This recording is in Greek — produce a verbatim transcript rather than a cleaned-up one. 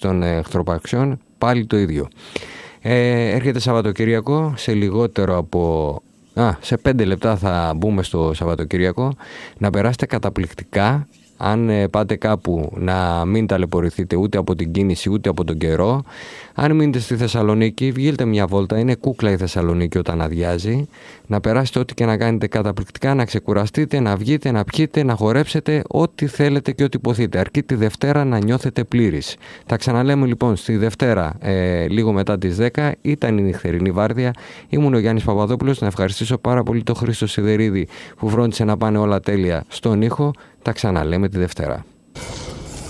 των εχθροπαξιών, πάλι το ίδιο. Ε, έρχεται Σαββατοκύριακο, σε λιγότερο από... Α, σε πέντε λεπτά θα μπούμε στο Σαββατοκύριακο. Να περάσετε καταπληκτικά. Αν ε, πάτε κάπου, να μην ταλαιπωρηθείτε ούτε από την κίνηση ούτε από τον καιρό. Αν μείνετε στη Θεσσαλονίκη, βγείτε μια βόλτα. Είναι κούκλα η Θεσσαλονίκη όταν αδειάζει. Να περάσετε ό,τι και να κάνετε καταπληκτικά, να ξεκουραστείτε, να βγείτε, να πιείτε, να χορέψετε, ό,τι θέλετε και ό,τι υποθείτε. Αρκεί τη Δευτέρα να νιώθετε πλήρης. Τα ξαναλέμε λοιπόν στη Δευτέρα, ε, λίγο μετά τις δέκα. Ήταν η νυχτερινή βάρδια. Ήμουν ο Γιάννης Παπαδόπουλος. Να ευχαριστήσω πάρα πολύ τον Χρήστο Σιδερίδη που φρόντισε να πάνε όλα τέλεια στον ήχο. Τα ξαναλέμε τη Δευτέρα.